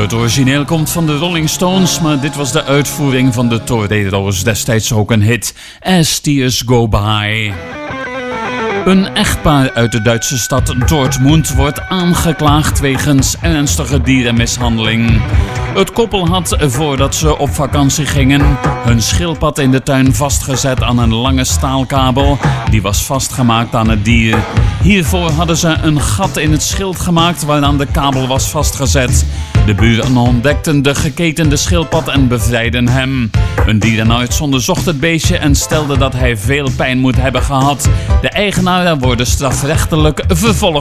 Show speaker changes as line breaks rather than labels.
Het origineel komt van de Rolling Stones, maar dit was de uitvoering van de Torero's, destijds ook een hit, As Tears Go By. Een echtpaar uit de Duitse stad Dortmund wordt aangeklaagd wegens ernstige dierenmishandeling. Het koppel had, voordat ze op vakantie gingen, hun schildpad in de tuin vastgezet aan een lange staalkabel. Die was vastgemaakt aan het dier. Hiervoor hadden ze een gat in het schild gemaakt waaraan de kabel was vastgezet. De buren ontdekten de geketende schildpad en bevrijdden hem. Een dierenarts onderzocht het beestje en stelde dat hij veel pijn moet hebben gehad. De eigenaren worden strafrechtelijk vervolgd.